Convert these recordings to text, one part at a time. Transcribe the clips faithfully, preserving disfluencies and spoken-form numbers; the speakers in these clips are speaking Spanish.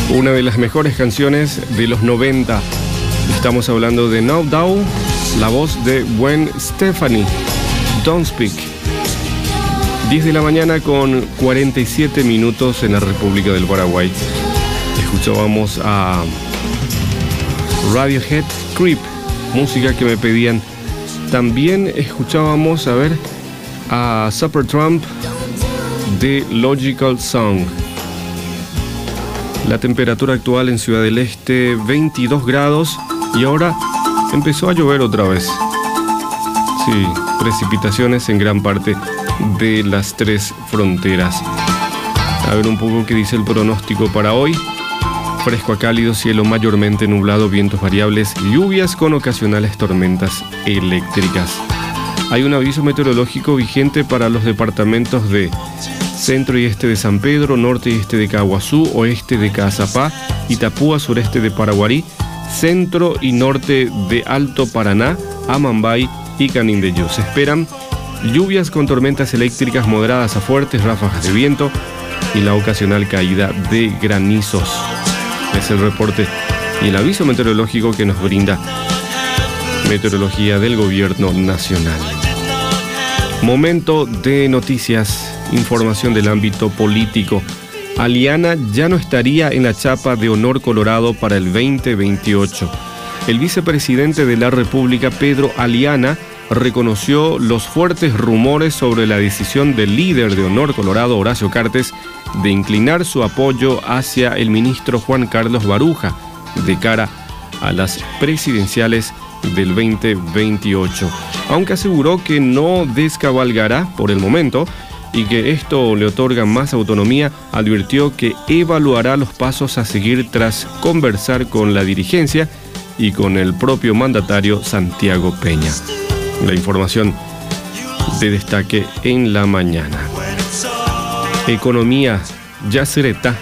Una de las mejores canciones de los noventa. Estamos hablando de No Doubt, la voz de Gwen Stefani, Don't Speak. diez de la mañana con cuarenta y siete minutos en la República del Paraguay. Escuchábamos a Radiohead, Creep, música que me pedían. También escuchábamos, a ver, a Supertramp, The Logical Song. La temperatura actual en Ciudad del Este, veintidós grados, y ahora empezó a llover otra vez. Sí, precipitaciones en gran parte de las tres fronteras. A ver un poco qué dice el pronóstico para hoy. Fresco a cálido, cielo mayormente nublado, vientos variables, lluvias con ocasionales tormentas eléctricas. Hay un aviso meteorológico vigente para los departamentos de centro y este de San Pedro, norte y este de Caguazú, oeste de Caazapá, Itapúa, sureste de Paraguarí, centro y norte de Alto Paraná, Amambay y Canindeyú. Se esperan lluvias con tormentas eléctricas moderadas a fuertes, ráfagas de viento y la ocasional caída de granizos. Es el reporte y el aviso meteorológico que nos brinda Meteorología del Gobierno Nacional. Momento de noticias, información del ámbito político. Aliana ya no estaría en la chapa de honor Colorado para el veinte veintiocho. El vicepresidente de la República, Pedro Aliana, reconoció los fuertes rumores sobre la decisión del líder de honor Colorado, Horacio Cartes, de inclinar su apoyo hacia el ministro Juan Carlos Baruja de cara a las presidenciales del veinte veintiocho, aunque aseguró que no descabalgará por el momento y que esto le otorga más autonomía. Advirtió que evaluará los pasos a seguir tras conversar con la dirigencia y con el propio mandatario Santiago Peña. La información de destaque en la mañana. Economía, Yacyretá.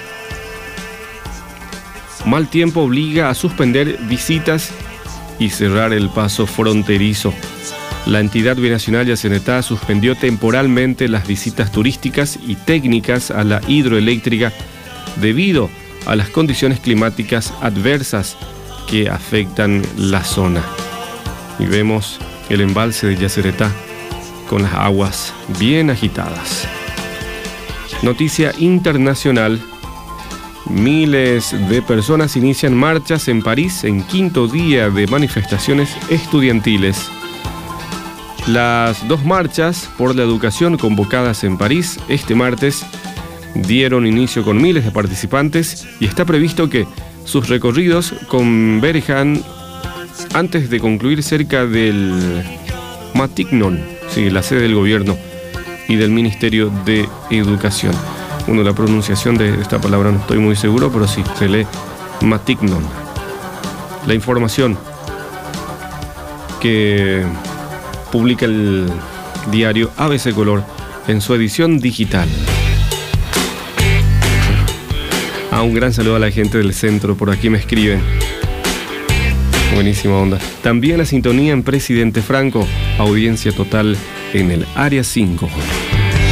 Mal tiempo obliga a suspender visitas y cerrar el paso fronterizo. La entidad binacional Yacyretá suspendió temporalmente las visitas turísticas y técnicas a la hidroeléctrica debido a las condiciones climáticas adversas que afectan la zona. Y vemos el embalse de Yacyretá con las aguas bien agitadas. Noticia internacional. Miles de personas inician marchas en París en quinto día de manifestaciones estudiantiles. Las dos marchas por la educación convocadas en París este martes dieron inicio con miles de participantes y está previsto que sus recorridos converjan antes de concluir cerca del Matignon, sí, la sede del gobierno y del Ministerio de Educación. Bueno, la pronunciación de esta palabra no estoy muy seguro, pero sí, se lee Matignon. La información que publica el diario A B C Color en su edición digital. Ah, un gran saludo a la gente del centro, por aquí me escriben. Buenísima onda. También la sintonía en Presidente Franco, audiencia total en el área cinco.